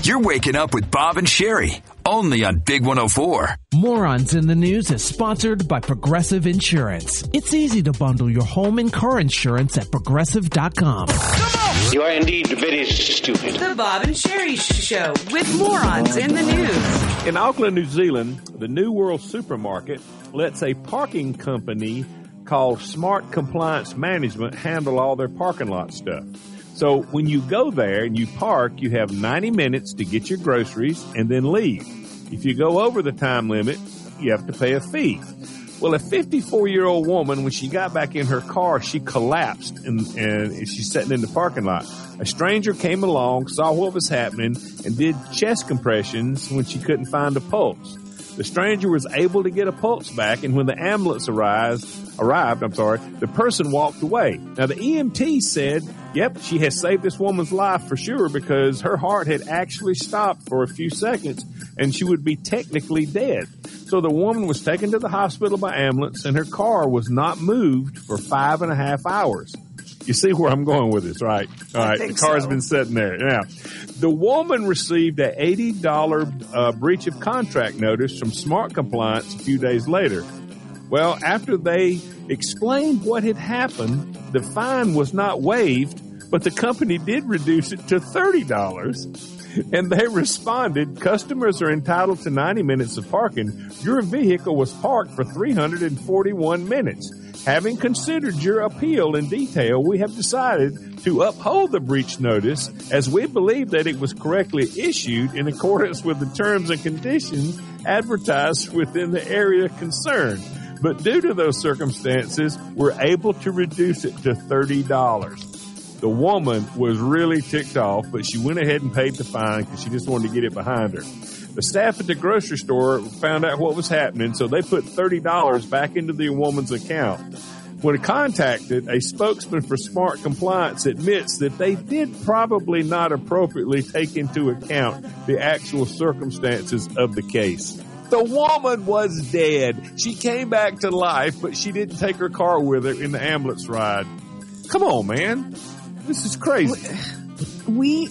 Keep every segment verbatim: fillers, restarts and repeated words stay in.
You're waking up with Bob and Sherry, only on Big one oh four. Morons in the News is sponsored by Progressive Insurance. It's easy to bundle your home and car insurance at progressive dot com. You are indeed very stupid. The Bob and Sherry Show with Morons in the News. In Auckland, New Zealand, the New World Supermarket lets a parking company called Smart Compliance Management handle all their parking lot stuff. So when you go there and you park, you have ninety minutes to get your groceries and then leave. If you go over the time limit, you have to pay a fee. Well, a fifty-four-year-old woman, when she got back in her car, she collapsed and, and she's sitting in the parking lot. A stranger came along, saw what was happening, and did chest compressions when she couldn't find a pulse. The stranger was able to get a pulse back, and when the ambulance arrived, arrived, I'm sorry, the person walked away. Now, the E M T said, yep, she has saved this woman's life for sure because her heart had actually stopped for a few seconds, and she would be technically dead. So the woman was taken to the hospital by ambulance, and her car was not moved for five and a half hours. You see where I'm going with this, right? All right, the car's so. been sitting there. Now, the woman received an eighty dollars uh, breach of contract notice from Smart Compliance a few days later. Well, after they explained what had happened, the fine was not waived, but the company did reduce it to thirty dollars. And they responded, customers are entitled to ninety minutes of parking. Your vehicle was parked for three hundred forty-one minutes. Having considered your appeal in detail, we have decided to uphold the breach notice as we believe that it was correctly issued in accordance with the terms and conditions advertised within the area concerned. But due to those circumstances, we're able to reduce it to thirty dollars. The woman was really ticked off, but she went ahead and paid the fine because she just wanted to get it behind her. The staff at the grocery store found out what was happening, so they put thirty dollars back into the woman's account. When contacted, a spokesman for Smart Compliance admits that they did probably not appropriately take into account the actual circumstances of the case. The woman was dead. She came back to life, but she didn't take her car with her in the ambulance ride. Come on, man. This is crazy. We,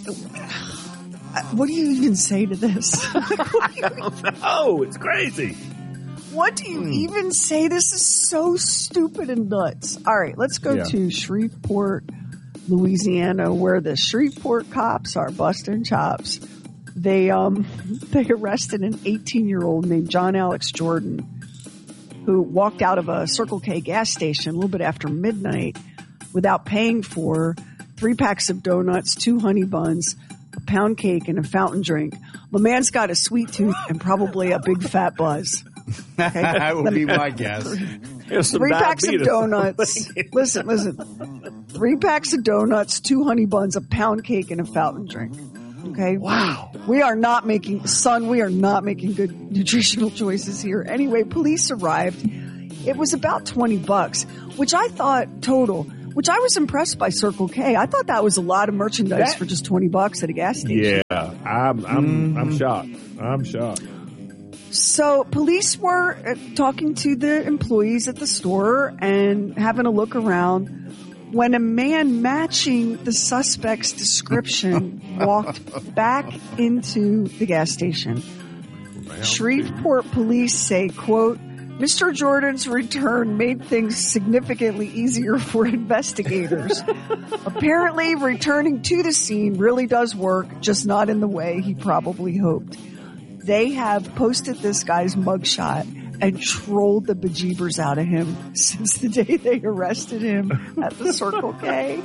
what do you even say to this? I don't know. It's crazy. What do you mm. even say? This is so stupid and nuts. All right, let's go yeah. to Shreveport, Louisiana, where the Shreveport cops are busting chops. They um they arrested an eighteen-year-old named John Alex Jordan who walked out of a Circle K gas station a little bit after midnight without paying for three packs of donuts, two honey buns, a pound cake, and a fountain drink. The man's got a sweet tooth and probably a big fat buzz. Okay? That would be my guess. Three packs of donuts. Listen, listen. Three packs of donuts, two honey buns, a pound cake, and a fountain drink. Okay? Wow. We are not making, son, we are not making good nutritional choices here. Anyway, police arrived. It was about twenty bucks, which I thought total, which I was impressed by Circle K. I thought that was a lot of merchandise that, for just twenty bucks at a gas station. Yeah, I'm, I'm, mm-hmm. I'm shocked. I'm shocked. So police were talking to the employees at the store and having a look around when a man matching the suspect's description walked back into the gas station. Shreveport police say, quote, Mister Jordan's return made things significantly easier for investigators. Apparently, returning to the scene really does work, just not in the way he probably hoped. They have posted this guy's mugshot and trolled the bejeebers out of him since the day they arrested him at the Circle K.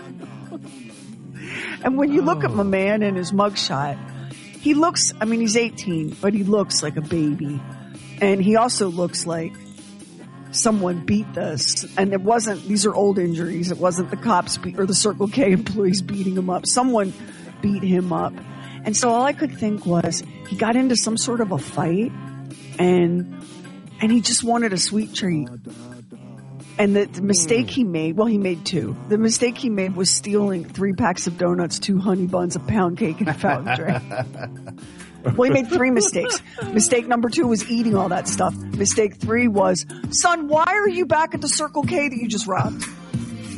And when you look at my man in his mugshot, he looks, I mean, he's eighteen, but he looks like a baby. And he also looks like someone beat this. And it wasn't, these are old injuries. It wasn't the cops beat, or the Circle K employees beating him up. Someone beat him up. And so all I could think was he got into some sort of a fight and, and he just wanted a sweet treat. And the, the mistake he made, well, he made two. The mistake he made was stealing three packs of donuts, two honey buns, a pound cake, and a fountain drink. Well, he made three mistakes. Mistake number two was eating all that stuff. Mistake three was, son, why are you back at the Circle K that you just robbed?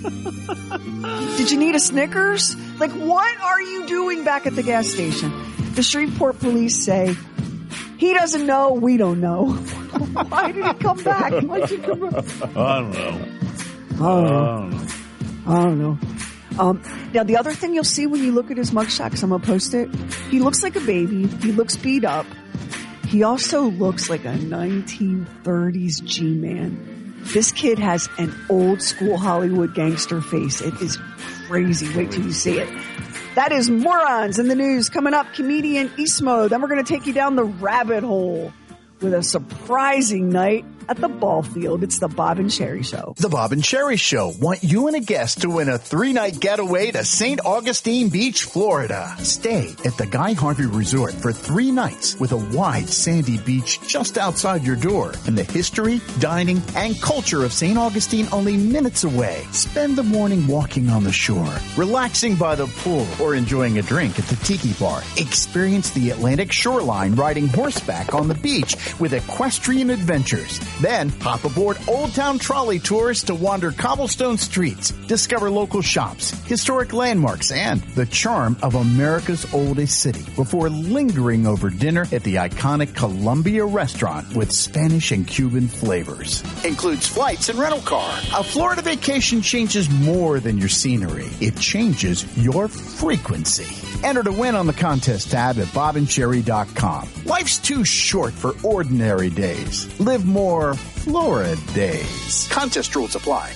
Did you need a Snickers? Like, what are you doing back at the gas station? The Shreveport police say, he doesn't know, we don't know. Why did he come back? Why did he come back? I don't know. I don't know. I don't know. Um, now, the other thing you'll see when you look at his mugshot, because I'm going to post it, he looks like a baby. He looks beat up. He also looks like a nineteen thirties G-man. This kid has an old school Hollywood gangster face. It is crazy. Wait till you see it. That is Morons in the News. Coming up, comedian Ismo. Then we're going to take you down the rabbit hole with a surprising night at the ball field. It's the Bob and Sherry Show. The Bob and Sherry Show want you and a guest to win a three-night getaway to Saint Augustine Beach, Florida. Stay at the Guy Harvey Resort for three nights with a wide sandy beach just outside your door and the history, dining, and culture of Saint Augustine only minutes away. Spend the morning walking on the shore, relaxing by the pool, or enjoying a drink at the Tiki Bar. Experience the Atlantic shoreline riding horseback on the beach with equestrian adventures. Then hop aboard Old Town Trolley Tours to wander cobblestone streets, discover local shops, historic landmarks, and the charm of America's oldest city before lingering over dinner at the iconic Columbia Restaurant with Spanish and Cuban flavors. Includes flights and rental car. A Florida vacation changes more than your scenery. It changes your frequency. Enter to win on the contest tab at bob and sherry dot com. Life's too short for ordinary days. Live more Florida days. Contest rules apply.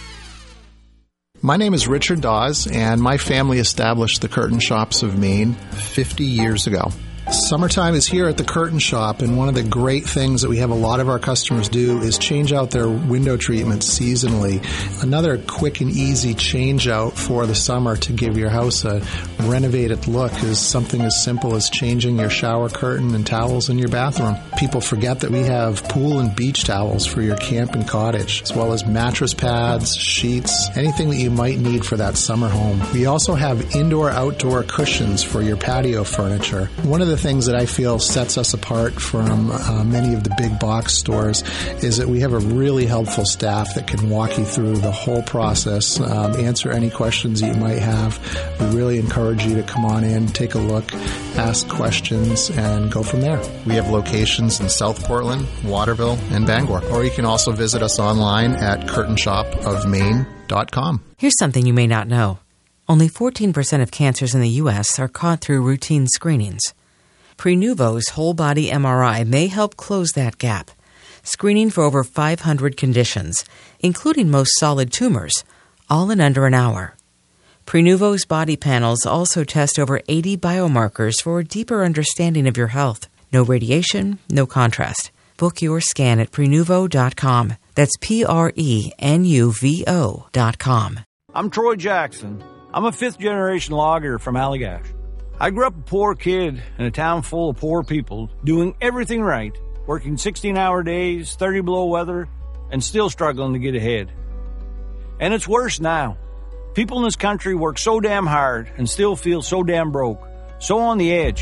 My name is Richard Dawes, and my family established the Curtain Shops of Maine fifty years ago. Summertime is here at the Curtain Shop, and one of the great things that we have a lot of our customers do is change out their window treatments seasonally. Another quick and easy change out for the summer to give your house a renovated look is something as simple as changing your shower curtain and towels in your bathroom. People forget that we have pool and beach towels for your camp and cottage, as well as mattress pads, sheets, anything that you might need for that summer home. We also have indoor-outdoor cushions for your patio furniture. One of the things that I feel sets us apart from uh, many of the big box stores is that we have a really helpful staff that can walk you through the whole process, um, answer any questions that you might have. We really encourage you to come on in, take a look, ask questions, and go from there. We have locations in South Portland, Waterville, and Bangor. Or you can also visit us online at curtain shop of maine dot com. Here's something you may not know. Only fourteen percent of cancers in the U S are caught through routine screenings. Prenuvo's whole-body M R I may help close that gap, screening for over five hundred conditions, including most solid tumors, all in under an hour. Prenuvo's body panels also test over eighty biomarkers for a deeper understanding of your health. No radiation, no contrast. Book your scan at prenuvo dot com. That's P R E N U V O dot com. I'm Troy Jackson. I'm a fifth-generation logger from Allagash. I grew up a poor kid in a town full of poor people, doing everything right, working sixteen-hour days, thirty below weather, and still struggling to get ahead. And it's worse now. People in this country work so damn hard and still feel so damn broke, so on the edge.